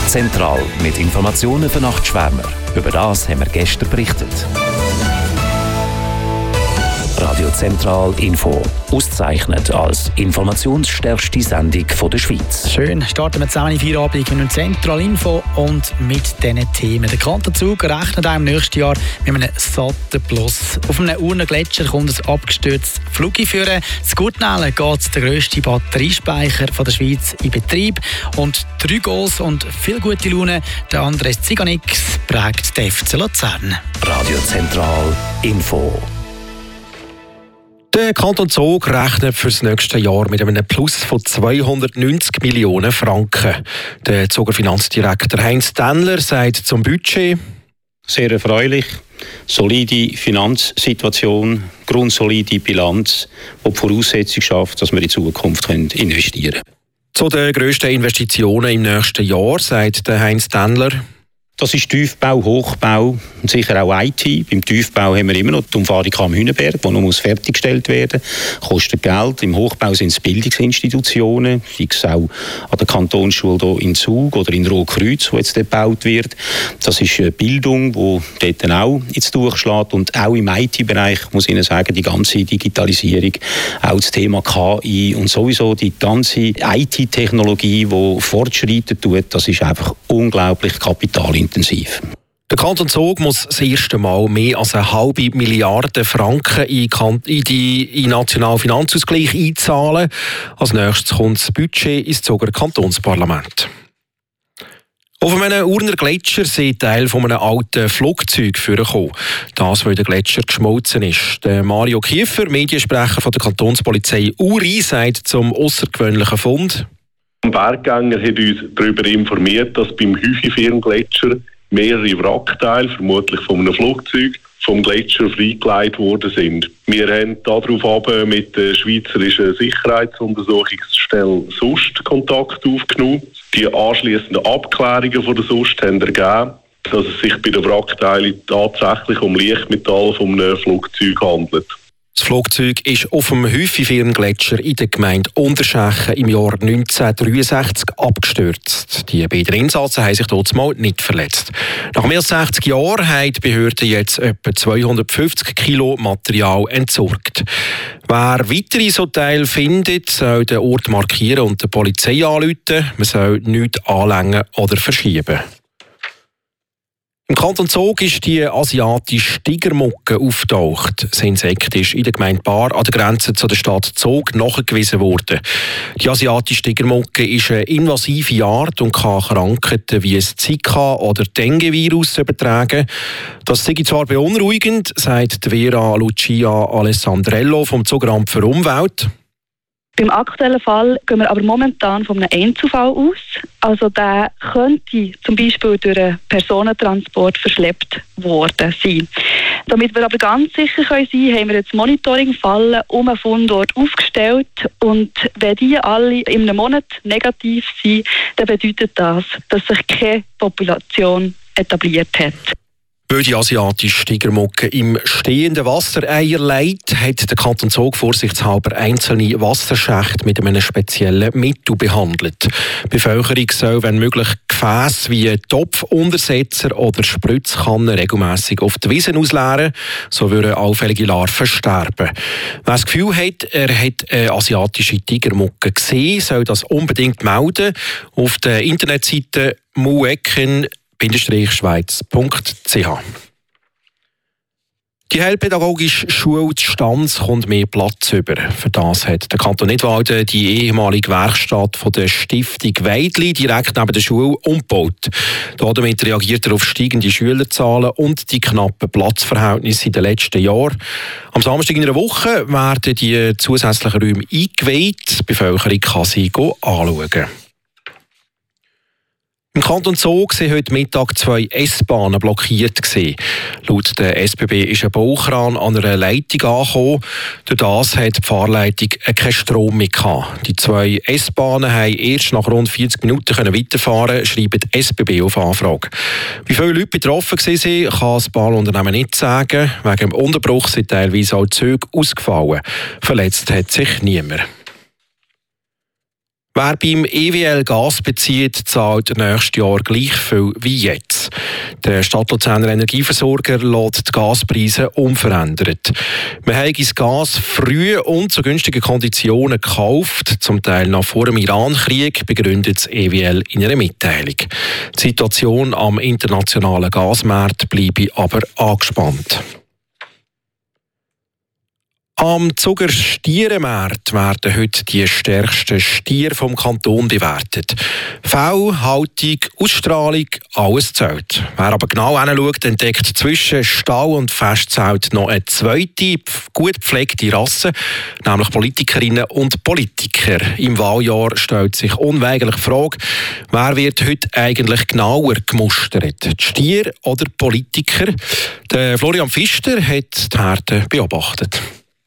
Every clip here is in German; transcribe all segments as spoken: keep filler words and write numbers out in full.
Zentral mit Informationen für Nachtschwärmer. Über das haben wir gestern berichtet. Radio Zentral Info. Ausgezeichnet als informationsstärkste Sendung von der Schweiz. Schön, starten wir zusammen in vier Abend mit Zentral Info und mit diesen Themen. Der Kantonzug rechnet auch im nächsten Jahr mit einem satten Plus. Auf einem Urnengletscher kommt ein abgestürztes Flugzeug führen. In Gurtnellen geht der grösste Batteriespeicher von der Schweiz in Betrieb. Und drei Goals und viel gute Laune. Der Andres Ziganix prägt den F C Luzern. Radio Zentral Info. Der Kanton Zug rechnet für das nächste Jahr mit einem Plus von zweihundertneunzig Millionen Franken. Der Zuger Finanzdirektor Heinz Tennler sagt zum Budget: Sehr erfreulich, solide Finanzsituation, grundsolide Bilanz, die die Voraussetzung schafft, dass wir in Zukunft investieren können. Zu den grössten Investitionen im nächsten Jahr sagt der Heinz Tennler: Das ist Tiefbau, Hochbau und sicher auch I T. Beim Tiefbau haben wir immer noch die Umfahrung am Hünenberg, die noch muss fertiggestellt werden muss. Kostet Geld. Im Hochbau sind es Bildungsinstitutionen, sei es auch an der Kantonsschule hier in Zug oder in Rotkreuz, wo jetzt dort gebaut wird. Das ist eine Bildung, die dort dann auch ins durchschlägt. Und auch im I T-Bereich muss ich Ihnen sagen, die ganze Digitalisierung, auch das Thema K I und sowieso die ganze I T-Technologie, die fortschreiten tut, das ist einfach unglaublich kapitalintensiv. Intensiv. Der Kanton Zug muss das erste Mal mehr als eine halbe Milliarde Franken in den nationalen Finanzausgleich einzahlen. Als nächstes kommt das Budget ins Zuger Kantonsparlament. Auf einem Urner Gletscher sind Teile von einem alten Flugzeug vorgekommen. Das, weil der Gletscher geschmolzen ist. Der Mario Kiefer, Mediensprecher von der Kantonspolizei Uri, sagt zum außergewöhnlichen Fund: Ein Berggänger hat uns darüber informiert, dass beim Hüfifirn-Gletscher mehrere Wrackteile, vermutlich von einem Flugzeug, vom Gletscher freigelegt worden sind. Wir haben daraufhin mit der Schweizerischen Sicherheitsuntersuchungsstelle S U S T Kontakt aufgenommen. Die anschliessenden Abklärungen von der S U S T haben ergeben, dass es sich bei den Wrackteilen tatsächlich um Leichtmetall von einem Flugzeug handelt. Das Flugzeug ist auf dem Hüfifirn-Gletscher in der Gemeinde Unterschächen im Jahr neunzehnhundertdreiundsechzig abgestürzt. Die beiden Insassen haben sich dort mal nicht verletzt. Nach mehr als sechzig Jahren haben die Behörden jetzt etwa zweihundertfünfzig Kilo Material entsorgt. Wer weitere so Teile findet, soll den Ort markieren und der Polizei anrufen. Man soll nichts anlängen oder verschieben. Im Kanton Zug ist die asiatische Tigermucke auftaucht. Das Insekt ist in der Gemeinde Bar an der Grenze zu der Stadt Zug nachgewiesen worden. Die asiatische Tigermucke ist eine invasive Art und kann Krankheiten wie das Zika- oder Dengue-Virus übertragen. Das sei zwar beunruhigend, sagt Vera Lucia Alessandrello vom Zugeramt für Umwelt. Beim aktuellen Fall gehen wir aber momentan von einem Einzelfall aus. Also der könnte zum Beispiel durch einen Personentransport verschleppt worden sein. Damit wir aber ganz sicher sein können, haben wir jetzt Monitoringfallen um einen Fundort aufgestellt. Und wenn die alle in einem Monat negativ sind, dann bedeutet das, dass sich keine Population etabliert hat. Weil die asiatische Tigermucke im stehenden Wasser Eier legt, hat der Kanton Zug vorsichtshalber einzelne Wasserschächte mit einem speziellen Mittel behandelt. Die Bevölkerung soll, wenn möglich, Gefäße wie Topfuntersetzer oder Spritzkannen regelmässig auf die Wiesen ausleeren, so würden allfällige Larven sterben. Wer das Gefühl hat, er hat eine asiatische Tigermucke gesehen, soll das unbedingt melden. Auf der Internetseite muecken schweiz punkt c h. Die heilpädagogische Schule Stanz kommt mehr Platz über. Für das hat der Kanton Nidwalden die ehemalige Werkstatt von der Stiftung Weidli direkt neben der Schule umgebaut. Damit reagiert er auf steigende Schülerzahlen und die knappen Platzverhältnisse in den letzten Jahren. Am Samstag in einer Woche werden die zusätzlichen Räume eingeweiht. Die Bevölkerung kann sie anschauen. Im Kanton Zug sind heute Mittag zwei S-Bahnen blockiert gewesen. Laut der S B B ist ein Baukran an einer Leitung angekommen. Durch das hat die Fahrleitung keinen Strom mehr gehabt. Die zwei S-Bahnen haben erst nach rund vierzig Minuten weiterfahren, schreibt die S B B auf Anfrage. Wie viele Leute betroffen waren, kann das Bahnunternehmen nicht sagen. Wegen dem Unterbruch sind teilweise auch Züge ausgefallen. Verletzt hat sich niemand. Wer beim E W L Gas bezieht, zahlt nächstes Jahr gleich viel wie jetzt. Der Stadtluzerner Energieversorger lässt die Gaspreise unverändert. Man hat das Gas früh und zu günstigen Konditionen gekauft, zum Teil noch vor dem Iran-Krieg, begründet das E W L in einer Mitteilung. Die Situation am internationalen Gasmarkt bleibe aber angespannt. Am Zuger Stierenmarkt werden heute die stärksten Stiere vom Kanton bewertet. Fell, Haltung, Ausstrahlung, alles zählt. Wer aber genau hinschaut, entdeckt zwischen Stall und Festzelt noch eine zweite, gut gepflegte Rasse, nämlich Politikerinnen und Politiker. Im Wahljahr stellt sich unweigerlich die Frage, wer wird heute eigentlich genauer gemustert? Die Stier oder Politiker? Der Florian Pfister hat die Härte beobachtet.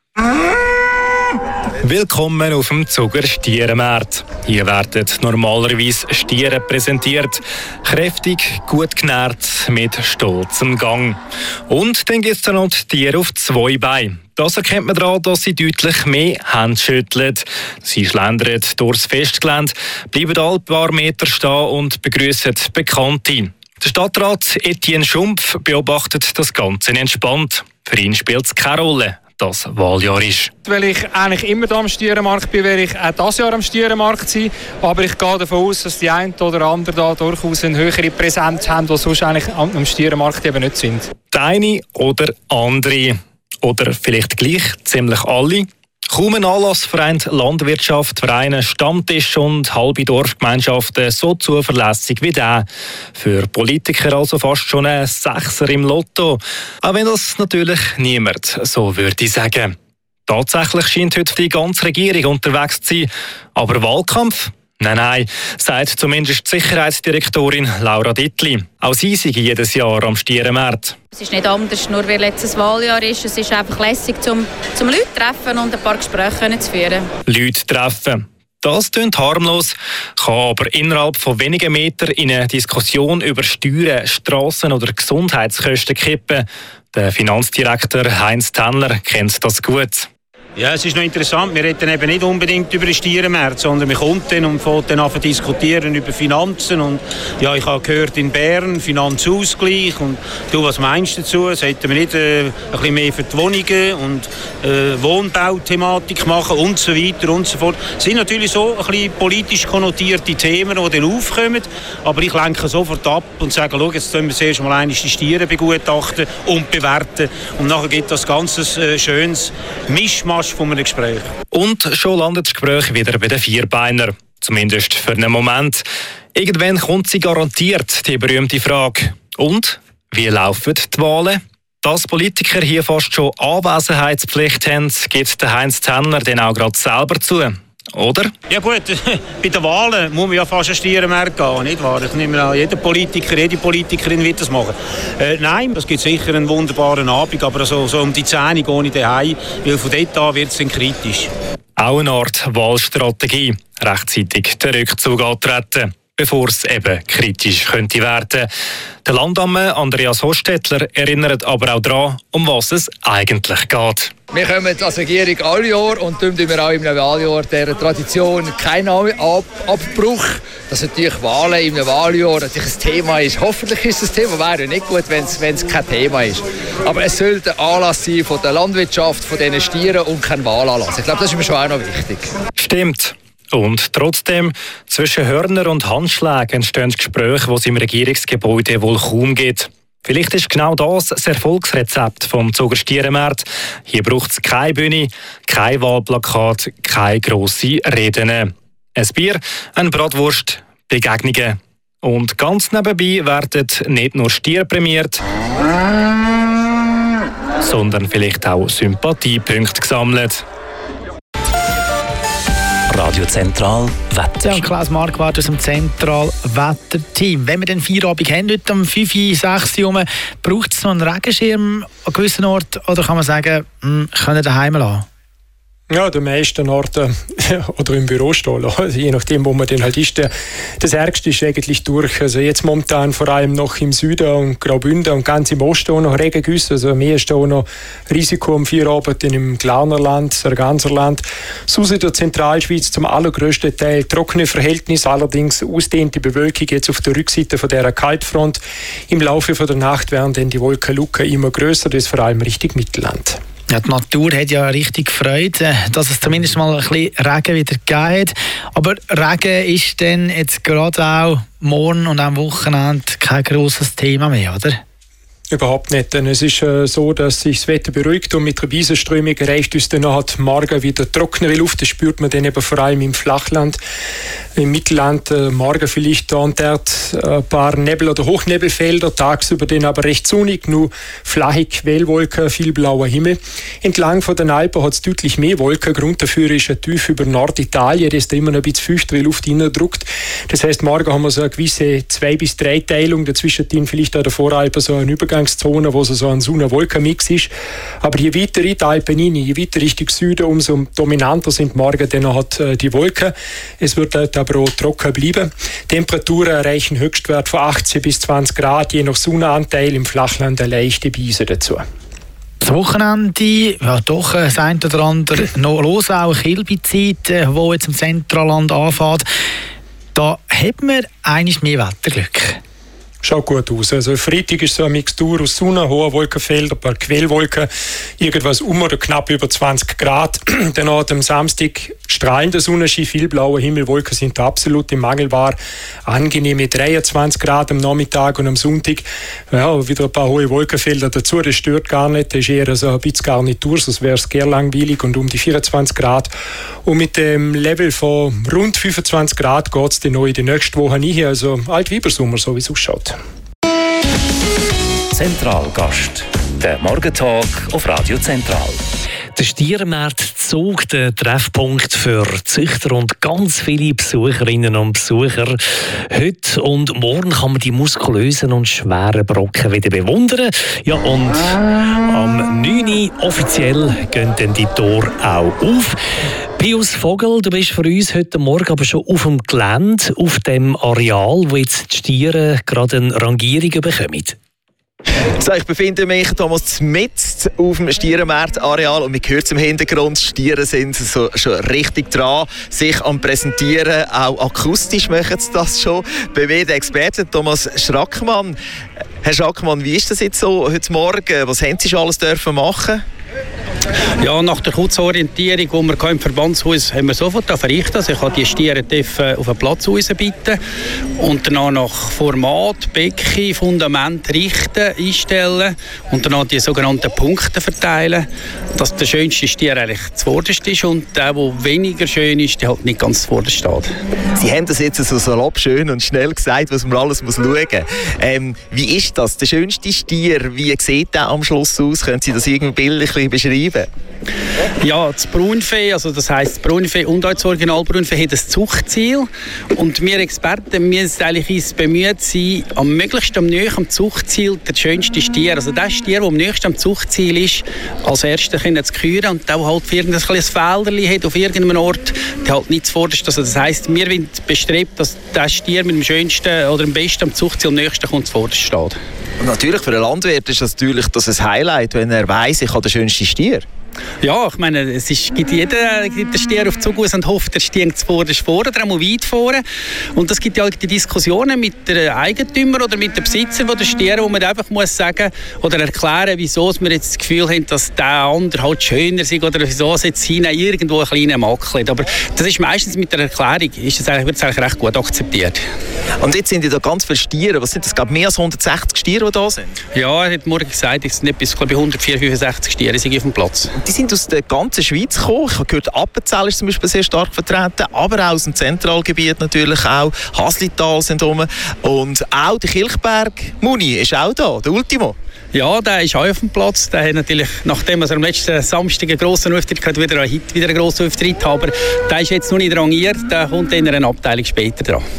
Willkommen auf dem Zuger Stierenmarkt. Hier werden normalerweise Stiere präsentiert. Kräftig, gut genährt, mit stolzem Gang. Und dann gibt es dann noch die Tiere auf zwei Beinen. Das erkennt man daran, dass sie deutlich mehr Hände schütteln. Sie schlendern durchs Festgelände, bleiben alle paar Meter stehen und begrüßen Bekannte. Der Stadtrat Etienne Schumpf beobachtet das Ganze entspannt. Für ihn spielt es keine Rolle, das Wahljahr ist. Weil ich eigentlich immer da am Stierenmarkt bin, werde ich auch dieses Jahr am Stierenmarkt sein. Aber ich gehe davon aus, dass die einen oder anderen da durchaus eine höhere Präsenz haben, die sonst eigentlich am Stierenmarkt eben nicht sind. Die eine oder andere. Oder vielleicht gleich ziemlich alle. Kaum ein Anlass vereint Landwirtschaft, Vereine, Stammtisch und halbe Dorfgemeinschaften so zuverlässig wie der. Für Politiker also fast schon ein Sechser im Lotto. Auch wenn das natürlich niemand so würde sagen. Tatsächlich scheint heute die ganze Regierung unterwegs zu sein. Aber Wahlkampf? Nein, nein, sagt zumindest die Sicherheitsdirektorin Laura Dittli. Auch sie sei jedes Jahr am Stierenmarkt. Es ist nicht anders, nur weil letztes Wahljahr ist. Es ist einfach lässig, zum, zum Leute treffen und ein paar Gespräche zu führen. Leute treffen. Das klingt harmlos, kann aber innerhalb von wenigen Metern in eine Diskussion über Steuern, Strassen oder Gesundheitskosten kippen. Der Finanzdirektor Heinz Tennler kennt das gut. Ja, es ist noch interessant, wir reden eben nicht unbedingt über den Stierenmarkt, sondern wir kommen dann und fangen dann an zu diskutieren über Finanzen. Und ja, ich habe gehört in Bern Finanzausgleich und du, was meinst du dazu? Sollten wir nicht äh, ein bisschen mehr für die Wohnungen und äh, Wohnbauthematik machen und so weiter und so fort. Es sind natürlich so ein bisschen politisch konnotierte Themen, die dann aufkommen, aber ich lenke sofort ab und sage, schau, jetzt müssen wir zuerst mal einmal die Stiere begutachten und bewerten und nachher gibt das ganz äh, schönes Mischmasch von einem Gespräch. Und schon landet das Gespräch wieder bei den Vierbeinern. Zumindest für einen Moment. Irgendwann kommt sie garantiert, die berühmte Frage. Und? Wie laufen die Wahlen? Dass Politiker hier fast schon Anwesenheitspflicht haben, gibt der Heinz Tennler dann auch gerade selber zu. Oder? Ja gut, bei den Wahlen muss man ja fast einen Stierenmarkt gehen, nicht wahr? Ich nehme an, jeder Politiker, jede Politikerin wird das machen. Äh, nein, es gibt sicher einen wunderbaren Abend, aber so, so um die zehn Uhr ohne daheim, weil von dort an wird es dann kritisch. Auch eine Art Wahlstrategie. Rechtzeitig den Rückzug antreten, bevor es eben kritisch könnte werden. Der Landamme Andreas Hostetler erinnert aber auch daran, um was es eigentlich geht. Wir kommen als Regierung alle Jahr und tun wir auch im Wahljahr dieser Tradition keinen Ab- Abbruch. Dass natürlich Wahlen im Wahljahr natürlich ein Thema ist. Hoffentlich ist das Thema, wäre nicht gut, wenn es kein Thema ist. Aber es sollte ein Anlass sein von der Landwirtschaft, von diesen Stieren und kein Wahlanlass. Ich glaube, das ist mir schon auch noch wichtig. Stimmt. Und trotzdem, zwischen Hörner und Handschlägen entstehen Gespräche, die es im Regierungsgebäude wohl kaum gibt. Vielleicht ist genau das das Erfolgsrezept vom Zuger Stierenmarkt. Hier braucht es keine Bühne, kein Wahlplakat, keine grossen Reden. Ein Bier, eine Bratwurst, Begegnungen. Und ganz nebenbei werden nicht nur Stiere prämiert, sondern vielleicht auch Sympathiepunkte gesammelt. Radio Zentral Wetter. Ja, und Klaus Marquardt aus dem Zentral Wetterteam. Wenn wir den Feierabend haben, heute um fünf, sechs Uhr, braucht es noch einen Regenschirm an gewissen Orten oder kann man sagen, wir können daheim lassen? Ja, der meisten Orten oder im Bürostall, je nachdem, wo man denn halt ist. Der, das Ärgste ist eigentlich durch. Also jetzt momentan vor allem noch im Süden und Graubünden und ganz im Osten auch noch Regengüsse. Also am ehesten auch noch Risiko am Feierabend im Glarnerland, Sarganserland. Sonst in der Zentralschweiz zum allergrößten Teil trockene Verhältnisse, allerdings ausdehnte Bewölkung jetzt auf der Rückseite von dieser Kaltfront. Im Laufe von der Nacht werden dann die Wolkenluken immer grösser, das vor allem Richtung Mittelland. Ja, die Natur hat ja richtig Freude, dass es zumindest mal ein bisschen Regen wieder gegeben hat. Aber Regen ist dann jetzt gerade auch morgen und am Wochenende kein grosses Thema mehr, oder? Überhaupt nicht, denn es ist äh, so, dass sich das Wetter beruhigt und mit der Wiesenströmung erreicht uns dann halt morgen wieder trocknere Luft. Das spürt man dann eben vor allem im Flachland, im Mittelland. Äh, morgen vielleicht da und dort ein paar Nebel- oder Hochnebelfelder, tagsüber dann aber recht sonnig, nur flache Quellwolken, viel blauer Himmel. Entlang von den Alpen hat es deutlich mehr Wolken. Grund dafür ist ein Tief über Norditalien, das da immer noch ein bisschen feuchtere Luft hineindrückt. Das heisst, morgen haben wir so eine gewisse zwei- bis drei Teilung, dazwischen vielleicht auch der Voralpen so eine Übergang Zone, wo so ein Sonne-Wolken-Mix ist. Aber je weiter in die Alpen rein, je weiter Richtung Süden, umso dominanter sind morgen dann hat äh, die Wolken. Es wird halt aber auch trocken bleiben. Temperaturen erreichen Höchstwert von achtzehn bis zwanzig Grad, je nach Sonnenanteil, im Flachland eine leichte Brise dazu. Das Wochenende, ja doch, das eine oder andere noch los, auch eine Kilbezeit, äh, wo jetzt im Zentralland anfängt. Da hat man eigentlich mehr Wetterglück. Schaut gut aus. Also Freitag ist so eine Mixtur aus Sonne, hoher Wolkenfelder, ein paar Quellwolken, irgendwas um oder knapp über zwanzig Grad. Dann am Samstag strahlender Sonnenschein, viel blauer Himmel, Wolken sind absolut im Mangelware. Angenehme dreiundzwanzig Grad am Nachmittag und am Sonntag ja, wieder ein paar hohe Wolkenfelder dazu. Das stört gar nicht, das ist eher so ein bisschen Garnitur, sonst wäre es sehr langweilig und um die vierundzwanzig Grad. Und mit dem Level von rund fünfundzwanzig Grad geht es dann noch in die nächste Woche rein, also alt wie über Sommer, so wie es ausschaut. Zentralgast, der Morgentalk auf Radio Zentral. Der Stierenmarkt Zug, der Treffpunkt für Züchter und ganz viele Besucherinnen und Besucher. Heute und morgen kann man die muskulösen und schweren Brocken wieder bewundern. Ja, und am neun Uhr offiziell gehen dann die Tore auch auf. Pius Vogel, du bist für uns heute Morgen aber schon auf dem Gelände, auf dem Areal, wo jetzt die Stiere gerade eine Rangierung bekommen. So, ich befinde mich Thomas mitten auf dem Stierenmarkt-Areal und man hört es im Hintergrund, die Stiere sind so, schon richtig dran, sich am Präsentieren, auch akustisch machen sie das schon. Bei mir der Experte Thomas Schrackmann. Herr Schrackmann, wie ist das jetzt so heute Morgen? Was haben Sie schon alles dürfen machen? Ja, nach der kurzen Orientierung, die wir im Verbandshaus haben wir sofort verrichtet. Also ich habe die Stiere auf den Platz bitten und danach nach Format, Becken, Fundament richten, einstellen und danach die sogenannten Punkte verteilen, dass der schönste Stier eigentlich zuvorderst ist und der, der weniger schön ist, der halt nicht ganz zuvorderst steht. Sie haben das jetzt so salopp schön und schnell gesagt, was man alles muss schauen muss. Ähm, wie ist das? Der schönste Stier, wie sieht der am Schluss aus? Können Sie das irgendwie bildlich beschreiben? Ja, das Braunvieh, also das heisst, das Braunvieh und auch das Originalbraunvieh hat ein Zuchtziel. Und wir Experten müssen eigentlich uns bemüht sein, am möglichst am nächsten am Zuchtziel der schönste Stier, also der Stier, der am nächsten am Zuchtziel ist, als erster zu küren und der, der halt irgendein kleines Felderchen hat auf irgendeinem Ort, der halt nicht zuvorderst. Also das heisst, wir wollen bestreben, dass der Stier mit dem schönsten oder am besten am Zuchtziel am nächsten kommt zuvorderst steht. Und natürlich für einen Landwirt ist das natürlich das ein Highlight, wenn er weiss, ich habe den schönsten Stier. Ja, ich meine, es ist, gibt jeder gibt den Stier auf den Zug aus und hofft, der Stier zuvorderst vorne oder auch weit vorne. Und es gibt ja die Diskussionen mit den Eigentümern oder mit den Besitzern der Stiere, wo man einfach muss sagen oder erklären, wieso wir jetzt das Gefühl haben, dass der andere halt schöner ist oder wieso es jetzt hinein irgendwo einen kleinen Makel hat. Aber das ist meistens mit der Erklärung, ist das eigentlich, wird es eigentlich recht gut akzeptiert. Und jetzt sind ja da ganz viele Stiere. Was sind das? Mehr als hundertsechzig Stiere, die da sind? Ja, er hat morgen gesagt, es sind bis hundertvier, fünfundsechzig Stiere auf dem Platz. Die sind aus der ganzen Schweiz gekommen. Ich habe gehört, Appenzell ist zum Beispiel sehr stark vertreten, aber auch aus dem Zentralgebiet natürlich auch. Haslital sind rum. Und auch der Kilchberg Muni ist auch da, der Ultimo. Ja, der ist auch auf dem Platz. Der hat natürlich, nachdem er am letzten Samstag einen grossen Auftritt hatte, wieder einen, wieder einen grossen Auftritt. Aber der ist jetzt noch nicht rangiert, der kommt in einer Abteilung später dran.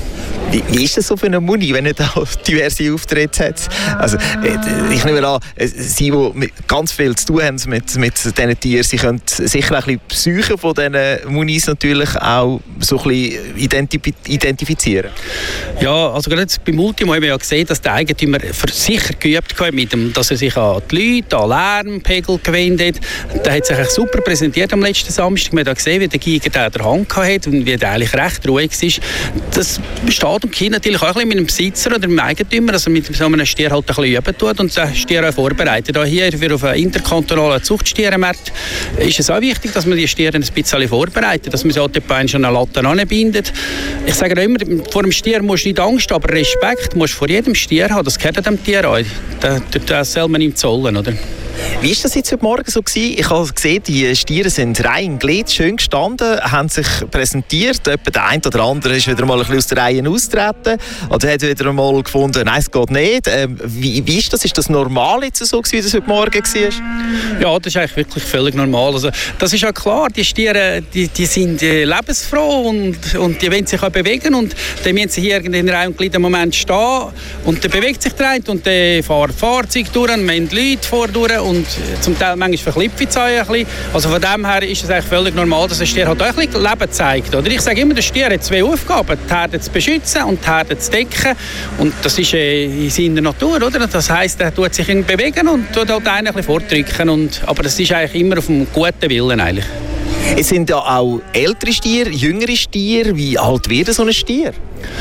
Wie, wie ist das so für eine Muni, wenn er da diverse Auftritte hat? Also, ich nehme an, Sie, die ganz viel zu tun haben mit, mit diesen Tieren, Sie können sicher auch ein bisschen die Psyche von diesen Munis natürlich auch so ein bisschen identif- identifizieren. Ja, also gerade beim Ultimo haben wir ja gesehen, dass der Eigentümer sicher geübt hat mit dem, dass er sich an die Leute, an Lärmpegel gewöhnt hat. Der hat sich eigentlich super präsentiert am letzten Samstag. Wir haben gesehen, wie der Giger der der Hand hatte und wie der eigentlich recht ruhig ist. Das steht und geht natürlich auch ein bisschen mit dem Besitzer oder dem Eigentümer, dass er mit so einem Stier halt ein bisschen üben tut und den Stier auch vorbereitet. Auch hier für auf einen interkantonalen Zuchtstierenmarkt ist es auch wichtig, dass man die Stiere ein bisschen vorbereitet, dass man sie halt schon eine Latte anbindet. Ich sage auch immer, vor dem Stier musst du nicht Angst, aber Respekt musst du vor jedem Stier haben. Das gehört dem Tier an. Das, das soll man ihm zollen, oder? Wie war das jetzt heute Morgen so gewesen? Ich habe gesehen, die Stiere sind rein gelegt, schön gestanden, haben sich präsentiert. Etwa der eine oder andere ist wieder mal ein bisschen aus der Reihe austreten oder hat wieder mal gefunden, nein, es geht nicht. Ähm, wie, wie ist das? Ist das normal jetzt so gewesen, wie das heute Morgen war? Ja, das ist eigentlich wirklich völlig normal. Also, das ist ja klar, die Stiere die, die sind äh, lebensfroh und, und die wollen sich auch bewegen und dann müssen sie hier in einem kleinen Moment stehen und dann bewegt sich der eine und dann fahren Fahrzeuge durch, und wir haben Leute vor durch und zum Teil manchmal verklippt es ein bisschen. Also von dem her ist es eigentlich völlig normal, dass ein Stier halt auch ein bisschen Leben zeigt. Oder ich sage immer, der Stier hat zwei Aufgaben, die Herde zu beschützen und die Herde zu decken. Und das ist äh, in seiner Natur, oder? Das heisst, er tut sich bewegen und tut halt einen ein bisschen vordrücken. Und, aber das ist eigentlich immer auf dem guten Willen eigentlich. Es sind ja auch ältere Stiere, jüngere Stiere. Wie alt wird so ein Stier?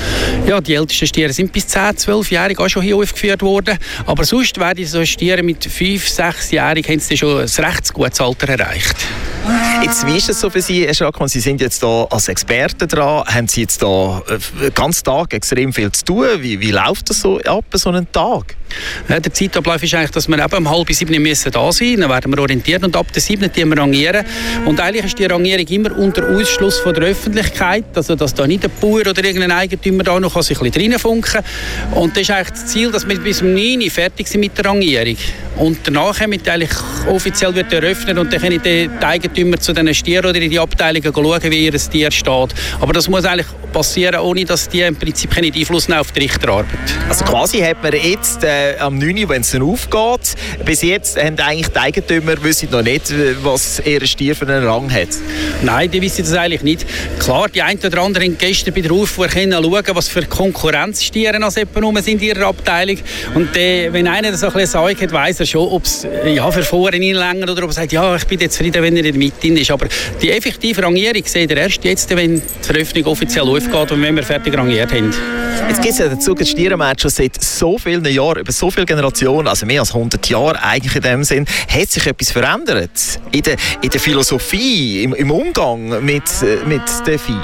Ja, die ältesten Stiere sind bis zehn, zwölfjährig auch schon hier aufgeführt worden. Aber sonst werden so Stiere mit fünf, sechsjährig haben sie schon ein recht gutes Alter erreicht. Jetzt, wie ist es so für Sie, Herr Schrackmann? Sie sind jetzt hier als Experte dran. Haben Sie jetzt hier den ganzen Tag extrem viel zu tun? Wie, wie läuft das so ab, so einen Tag? Ja, der Zeitablauf ist eigentlich, dass wir eben um halb sieben müssen da sein müssen. Dann werden wir orientiert und ab der sieben wir rangieren. Und eigentlich ist die Rangierung immer unter Ausschluss von der Öffentlichkeit. Also, dass da nicht ein Bauer oder irgendein Eigentümer da noch sich ein bisschen reinfunken kann. Und das ist eigentlich das Ziel, dass wir bis um neun Uhr fertig sind mit der Rangierung. Und danach wird eigentlich offiziell wird eröffnet und dann können die Eigentümer zu diesen Stieren oder in die Abteilungen schauen, wie ihr Tier steht. Aber das muss eigentlich passieren, ohne dass die im Prinzip keinen Einfluss nehmen auf die Richterarbeit. Also quasi hat man jetzt äh, am neun Uhr, wenn es dann aufgeht, bis jetzt haben eigentlich die Eigentümer wissen noch nicht, was ihr Stier für einen Rang hat. Nein, die wissen das eigentlich nicht. Klar, die einen oder anderen haben gestern bei der Auffuhr können schauen, was für Konkurrenzstiere noch sind in ihrer Abteilung. Und äh, wenn einer das so ein bisschen sagt, hat, weiss er schon, ob es ja, für vorne länger oder ob er sagt, ja, ich bin jetzt zufrieden, wenn er in der Mitte ist. Aber die effektive Rangierung seht ihr erst jetzt, wenn die Veröffentlichung offiziell aufgeht und wenn wir fertig rangiert haben. Jetzt gibt es ja dazu den Stierenmarkt schon seit so vielen Jahren, über so viele Generationen, also mehr als hundert Jahre eigentlich in dem Sinn. Hat sich etwas verändert in der, in der Philosophie, im, im Umgang mit, mit den Vieh?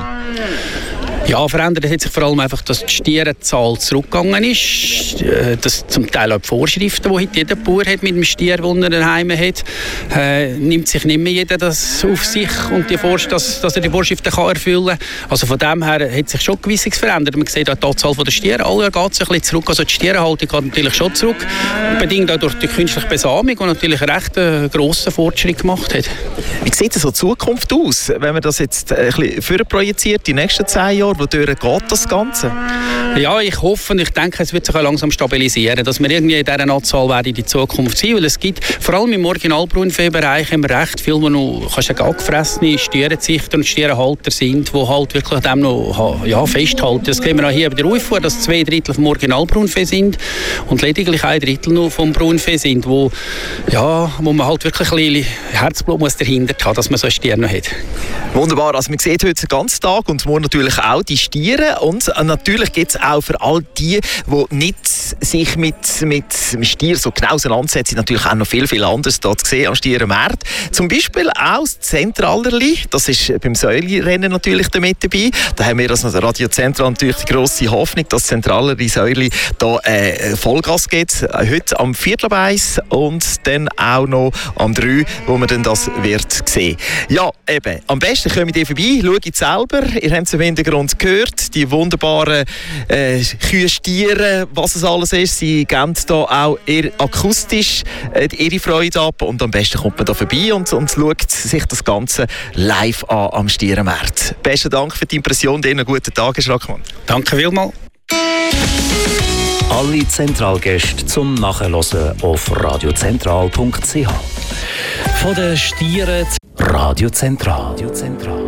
Ja, verändert hat sich vor allem einfach, dass die Stierenzahl zurückgegangen ist. Dass zum Teil auch die Vorschriften, die heute jeder Bauer hat mit dem Stier, den er daheim hat, äh, nimmt sich nicht mehr jeder das auf sich und die Vorsch- dass, dass er die Vorschriften kann erfüllen kann. Also von dem her hat sich schon gewisses verändert. Man sieht auch die Anzahl der Stiere, alle geht es ein bisschen zurück. Also die Stierenhaltung geht natürlich schon zurück, bedingt auch durch die künstliche Besamung, die natürlich einen recht äh, grossen Fortschritt gemacht hat. Wie sieht so die Zukunft aus, wenn man das jetzt ein bisschen vorprojiziert, die nächsten zehn Jahre? Wodurch geht das Ganze? Ja, ich hoffe und ich denke, es wird sich auch langsam stabilisieren, dass wir irgendwie in dieser Anzahl werden in die Zukunft sein, weil es gibt, vor allem im Originalbraunviehbereich, haben wir recht viele, die noch gefressene Stierenzüchter und Stierenhalter sind, die halt wirklich dem noch ja, festhalten. Das sehen wir auch hier bei der Auffuhr, dass zwei Drittel vom Originalbraunvieh sind und lediglich ein Drittel noch vom Braunvieh sind, wo, ja, wo man halt wirklich ein bisschen Herzblut muss dahinter haben, dass man so einen Stier noch hat. Wunderbar, also man sieht heute den ganzen Tag und morgen natürlich auch die Stiere und natürlich gibt es auch für all die, die nicht sich mit, mit dem Stier so genau auseinandersetzen, natürlich auch noch viel, viel anderes da zu sehen am Stierenmarkt. Zum Beispiel auch das Zentralerli, das ist beim Säulirennen natürlich mit dabei. Da haben wir als Radio Zentral natürlich die grosse Hoffnung, dass Zentralerli Säuli da äh, Vollgas geht. Heute am Viertel ab eins und dann auch noch am drei, wo man dann das wird sehen. Ja, eben, am besten kommt ihr vorbei, schaut selber, ihr habt es im Hintergrund gehört, die wunderbaren äh, Kühe, Stiere, was es alles ist. Sie geben da auch eher akustisch äh, ihre Freude ab und am besten kommt man da vorbei und, und schaut sich das Ganze live an am Stierenmarkt. Besten Dank für die Impression, dir einen guten Tag, Herr Schrackmann. Danke vielmals. Alle Zentralgäste zum Nachhören auf radiozentral punkt c h. Von den Stieren. Radio Zentral. Radio Zentral.